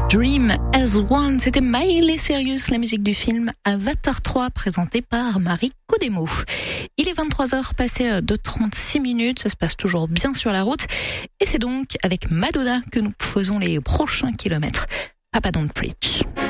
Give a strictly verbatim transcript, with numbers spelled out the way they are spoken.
Dream as One, c'était Miley Cyrus, la musique du film Avatar trois, présenté par Marie Codemo. Il est vingt-trois heures passées de trente-six minutes, ça se passe toujours bien sur la route, et c'est donc avec Madonna que nous faisons les prochains kilomètres. Papa Don't Preach.